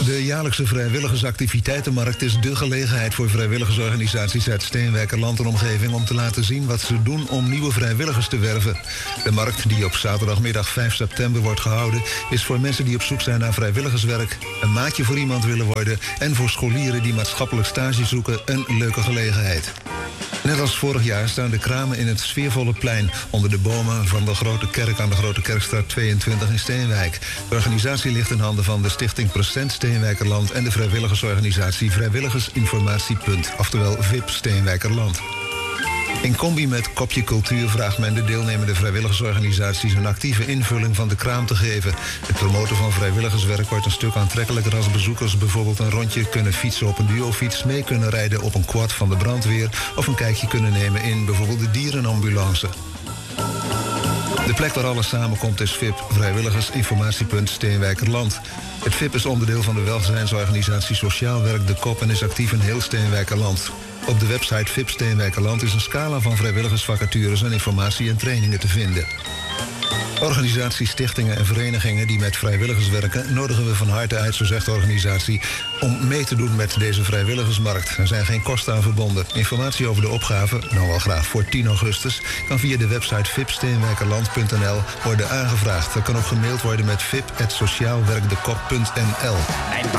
De jaarlijkse vrijwilligersactiviteitenmarkt is dé gelegenheid voor vrijwilligersorganisaties uit Steenwijkerland en omgeving om te laten zien wat ze doen om nieuwe vrijwilligers te werven. De markt, die op zaterdagmiddag 5 september wordt gehouden, is voor mensen die op zoek zijn naar vrijwilligerswerk, een maatje voor iemand willen worden en voor scholieren die maatschappelijk stage zoeken een leuke gelegenheid. Net als vorig jaar staan de kramen in het sfeervolle plein onder de bomen van de Grote Kerk aan de Grote Kerkstraat 22 in Steenwijk. De organisatie ligt in handen van de Stichting Present Steenwijkerland en de vrijwilligersorganisatie Vrijwilligersinformatiepunt, oftewel VIP Steenwijkerland. In combi met Kopje Cultuur vraagt men de deelnemende vrijwilligersorganisaties een actieve invulling van de kraam te geven. Het promoten van vrijwilligerswerk wordt een stuk aantrekkelijker als bezoekers bijvoorbeeld een rondje kunnen fietsen op een duofiets, mee kunnen rijden op een quad van de brandweer of een kijkje kunnen nemen in bijvoorbeeld de dierenambulance. De plek waar alles samenkomt is VIP, Vrijwilligersinformatiepunt Steenwijkerland. Het VIP is onderdeel van de welzijnsorganisatie Sociaal Werk De Kop en is actief in heel Steenwijkerland. Op de website VIP Steenwijkerland is een scala van vrijwilligersvacatures en informatie en trainingen te vinden. Organisaties, stichtingen en verenigingen die met vrijwilligers werken nodigen we van harte uit, zo zegt de organisatie, om mee te doen met deze vrijwilligersmarkt. Er zijn geen kosten aan verbonden. Informatie over de opgave, nou wel graag voor 10 augustus, kan via de website vipsteenwijkerland.nl worden aangevraagd. Er kan ook gemaild worden met vip@sociaalwerkdekop.nl.